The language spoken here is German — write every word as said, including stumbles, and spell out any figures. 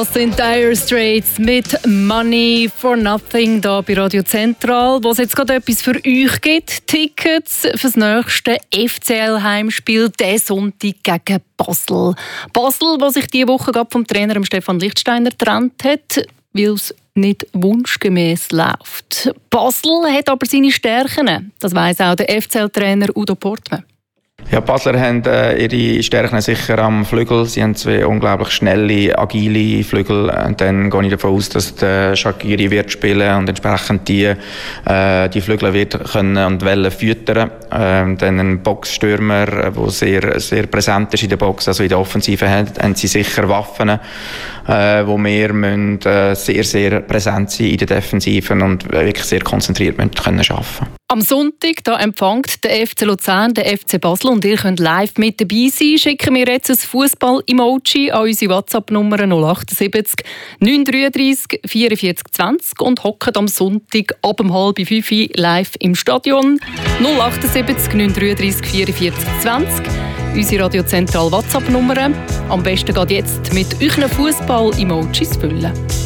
Das sind Dire Straits mit «Money for Nothing» hier bei Radio Zentral, wo es jetzt gerade etwas für euch gibt. Tickets für das nächste F C L-Heimspiel diesen Sonntag gegen Basel. Basel, wo sich diese Woche gerade vom Trainer Stefan Lichtsteiner getrennt hat, weil es nicht wunschgemäß läuft. Basel hat aber seine Stärken. Das weiss auch der F C L-Trainer Udo Portmann. Ja, die Basler haben äh, ihre Stärken sicher am Flügel. Sie haben zwei unglaublich schnelle, agile Flügel. Und dann gehe ich davon aus, dass der Shaqiri wird spielen und entsprechend die, äh, die Flügel wird können und wollen füttern. Ähm, dann ein Boxstürmer, der sehr, sehr präsent ist in der Box. Also in der Offensive haben, haben sie sicher Waffen, äh, wo wir müssen, äh, sehr, sehr präsent sein in der Defensive und wirklich sehr konzentriert müssen können arbeiten. Am Sonntag da empfängt der F C Luzern den F C Basel und ihr könnt live mit dabei sein. Schicken wir jetzt ein Fußball-Emoji an unsere WhatsApp-Nummer null achtundsiebzig neun dreiunddreißig vierundvierzig zwanzig und hockt am Sonntag ab um halb fünf live im Stadion. null achtundsiebzig neun dreiunddreißig vierundvierzig zwanzig. Unsere Radio Zentral WhatsApp-Nummer. Am besten geht jetzt mit euren Fußball-Emojis füllen.